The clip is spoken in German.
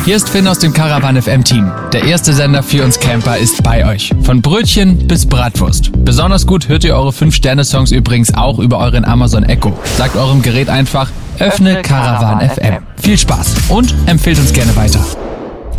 Hier ist Finn aus dem Caravan FM Team. Der erste Sender für uns Camper ist bei euch. Von Brötchen bis Bratwurst. Besonders gut hört ihr eure 5-Sterne-Songs übrigens auch über euren Amazon Echo. Sagt eurem Gerät einfach, öffne Caravan FM. Viel Spaß und empfehlt uns gerne weiter.